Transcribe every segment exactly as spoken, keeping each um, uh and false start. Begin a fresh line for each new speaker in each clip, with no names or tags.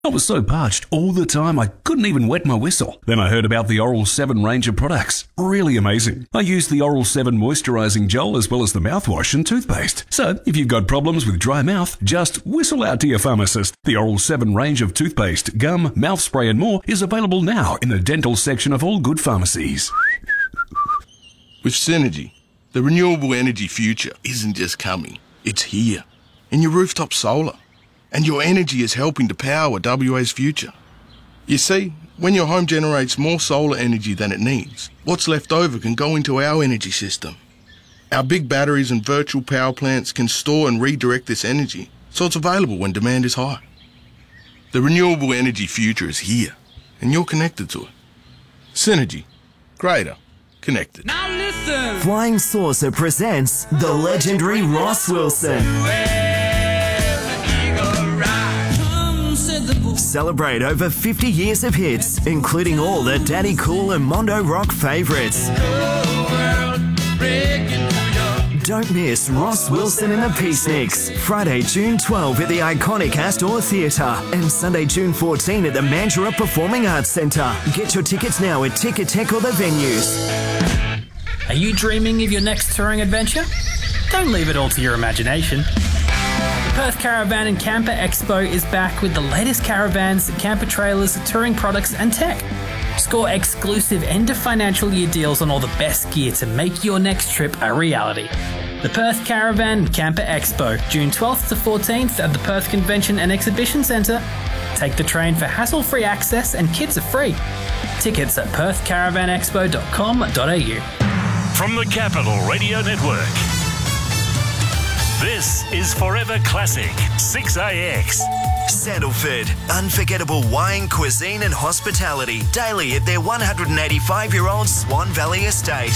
I was so parched all the time I couldn't even wet my whistle. Then I heard about the Oral seven range of products. Really amazing. I used the Oral seven moisturising gel as well as the mouthwash and toothpaste. So if you've got problems with dry mouth, just whistle out to your pharmacist. The Oral seven range of toothpaste, gum, mouth spray and more is available now in the dental section of all good pharmacies.
With Synergy, the renewable energy future isn't just coming, it's here. In your rooftop solar. And your energy is helping to power W A's future. You see, when your home generates more solar energy than it needs, what's left over can go into our energy system. Our big batteries and virtual power plants can store and redirect this energy so it's available when demand is high. The renewable energy future is here, and you're connected to it. Synergy. Greater. Connected.
Now listen.
Flying Saucer presents the legendary Ross Wilson. Celebrate over fifty years of hits, including all the Daddy Cool and Mondo Rock favourites. Don't miss Ross Wilson and the Peaceniks, Friday, June twelfth at the iconic Astor Theatre and Sunday, June fourteenth at the Mandurah Performing Arts Centre. Get your tickets now at Ticketek or the venues.
Are you dreaming of your next touring adventure? Don't leave it all to your imagination. The Perth Caravan and Camper Expo is back with the latest caravans, camper trailers, touring products and tech. Score exclusive end of financial year deals on all the best gear to make your next trip a reality. The Perth Caravan and Camper Expo, June twelfth to fourteenth at the Perth Convention and Exhibition Centre. Take the train for hassle-free access and kids are free. Tickets at perth caravan expo dot com dot a u.
From the Capital Radio Network, this is Forever Classic six A X.
Sandalford, unforgettable wine, cuisine and hospitality daily at their one hundred eighty-five-year-old Swan Valley estate.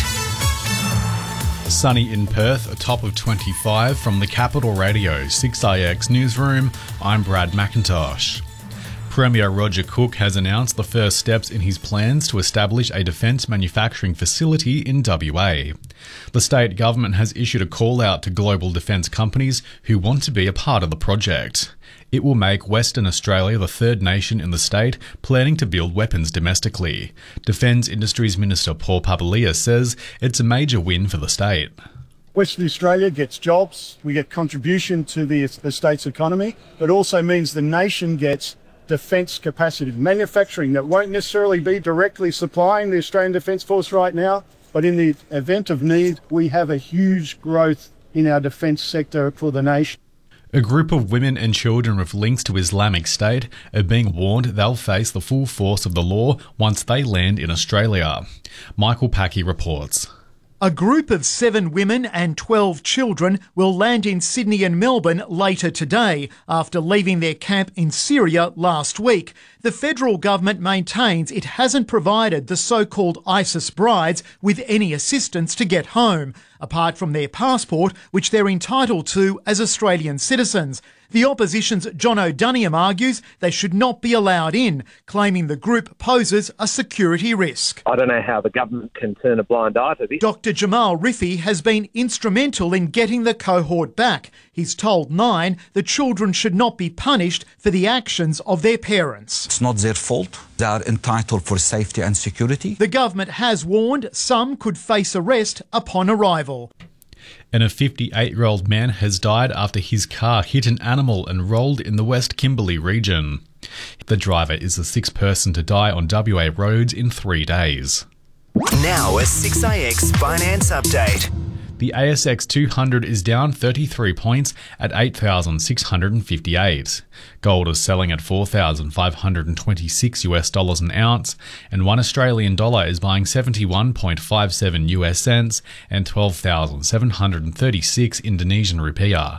Sunny in Perth, a top of twenty-five from the Capital Radio six A X newsroom. I'm Brad McIntosh. Premier Roger Cook has announced the first steps in his plans to establish a defence manufacturing facility in W A. The state government has issued a call out to global defence companies who want to be a part of the project. It will make Western Australia the third nation in the state planning to build weapons domestically. Defence Industries Minister Paul Papalia says it's a major win for the state.
Western Australia gets jobs, we get contribution to the, the state's economy, but also means the nation gets defence capacity, manufacturing that won't necessarily be directly supplying the Australian Defence Force right now, but in the event of need, we have a huge growth in our defence sector for the nation.
A group of women and children with links to Islamic State are being warned they'll face the full force of the law once they land in Australia. Michael Packey reports.
A group of seven women and twelve children will land in Sydney and Melbourne later today after leaving their camp in Syria last week. The federal government maintains it hasn't provided the so-called ISIS brides with any assistance to get home, apart from their passport, which they're entitled to as Australian citizens. The opposition's John O'Duniam argues they should not be allowed in, claiming the group poses a security risk.
I don't know how the government can turn a blind eye to this.
Doctor Jamal Rifi has been instrumental in getting the cohort back. He's told Nine the children should not be punished for the actions of their parents.
It's not their fault. They are entitled for safety and security.
The government has warned some could face arrest upon arrival.
And a fifty-eight-year-old man has died after his car hit an animal and rolled in the West Kimberley region. The driver is the sixth person to die on W A roads in three days.
Now a six A X finance update.
The A S X two hundred is down thirty-three points at eight thousand six hundred fifty-eight. Gold is selling at four thousand five hundred twenty-six US dollars an ounce, and one Australian dollar is buying seventy-one point five seven U S cents and twelve thousand seven hundred thirty-six Indonesian rupiah.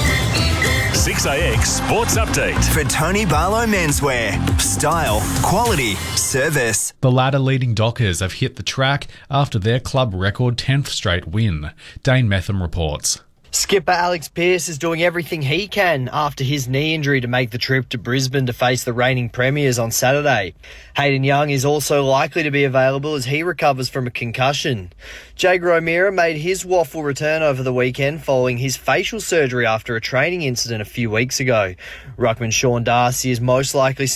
six A X Sports Update.
For Tony Barlow Menswear. Style, quality, service.
The ladder leading Dockers have hit the track after their club record tenth straight win. Dane Metham reports.
Skipper Alex Pearce is doing everything he can after his knee injury to make the trip to Brisbane to face the reigning premiers on Saturday. Hayden Young is also likely to be available as he recovers from a concussion. Jake Romero made his waffle return over the weekend following his facial surgery after a training incident a few weeks ago. Ruckman Sean Darcy is most likely